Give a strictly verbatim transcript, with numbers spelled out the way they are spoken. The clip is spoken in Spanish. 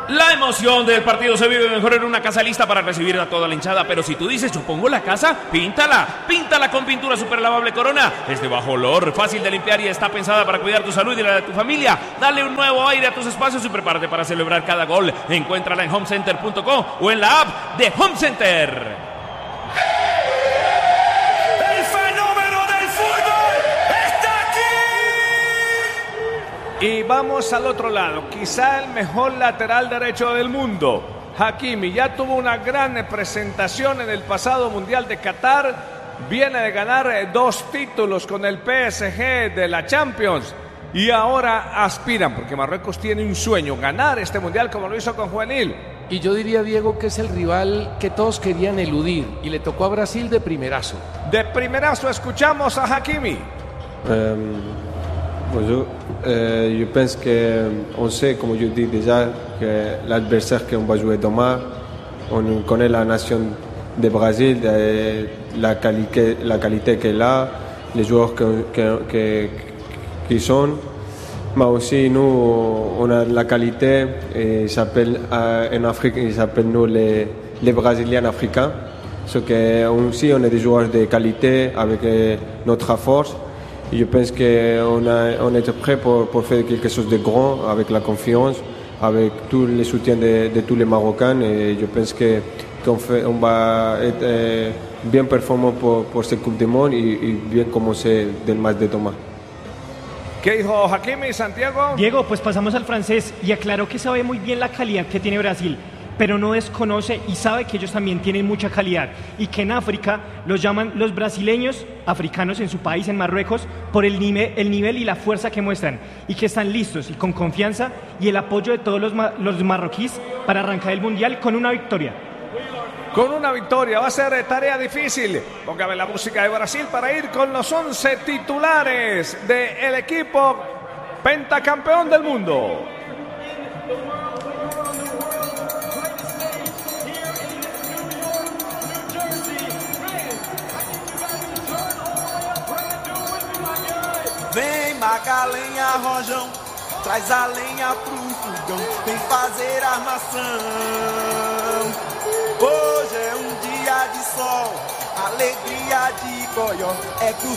La emoción del partido se vive mejor en una casa lista para recibir a toda la hinchada. Pero si tú dices, yo pongo la casa, píntala. Píntala con pintura super lavable Corona. Es de bajo olor, fácil de limpiar y está pensada para cuidar tu salud y la de tu familia. Dale un nuevo aire a tus espacios y prepárate para celebrar cada gol. Encuéntrala en home center punto com o en la app de Home Center. Y vamos al otro lado, quizá el mejor lateral derecho del mundo, Hakimi. Ya tuvo una gran presentación en el pasado Mundial de Qatar, viene de ganar dos títulos con el P S G de la Champions y ahora aspiran, porque Marruecos tiene un sueño, ganar este Mundial como lo hizo con Juvenil. Y yo diría, Diego, que es el rival que todos querían eludir y le tocó a Brasil de primerazo. De primerazo escuchamos a Hakimi. Um... Bonjour. Euh, je pense qu'on sait, comme je dis déjà, que l'adversaire qu'on va jouer demain, on connaît la nation du Brésil, la qualité, la qualité qu'elle a, les joueurs qui sont. Mais aussi, nous, on a la qualité, et il s'appelle, en Afrique, il s'appelle nous les, les Brésiliens africains. Ce que aussi, on est des joueurs de qualité avec notre force. Et je pense qu'on a, on est prêt pour, pour faire quelque chose de grand, avec la confiance, avec tout le soutien de, de tous les Marocains. Et je pense que, qu'on fait, on va être euh, bien performant pour, pour cette Coupe du Monde et, et bien commencer le match de demain. ¿Qué dijo Hakimi, Santiago? Diego, pues pasamos al francés y aclaró que sabe muy bien la calidad que tiene Brasil, pero no desconoce y sabe que ellos también tienen mucha calidad y que en África los llaman los brasileños africanos en su país, en Marruecos, por el nivel, el nivel y la fuerza que muestran y que están listos y con confianza y el apoyo de todos los, los marroquíes para arrancar el Mundial con una victoria. Con una victoria, va a ser tarea difícil. Póngame la música de Brasil para ir con los once titulares del equipo pentacampeón del mundo. Vem Magalenha Rojão, traz a lenha pro fogão, vem fazer armação. Hoje é um dia de sol, alegria de goió, é que o